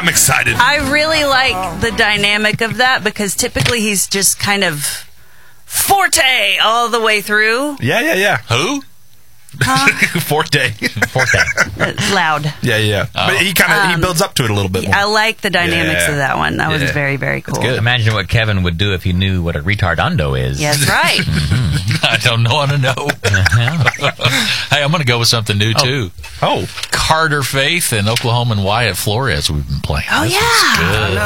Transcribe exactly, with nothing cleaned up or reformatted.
I'm excited. I really like the dynamic of that because typically he's just kind of forte all the way through. Yeah, yeah, yeah. Who? Huh? Forte. Forte. Uh, loud. Yeah, yeah. Oh. But he kind of Um, he builds up to it a little bit more. I like the dynamics Yeah. of that one. That was Yeah. very, very cool. good. Imagine what Kevin would do if he knew what a retardando is. Yes, right. I don't know. Want to know? Hey, I'm going to go with something new too. Oh. Carter Faith and Oklahoma and Wyatt Flores. We've been playing. Oh, This is yeah. good.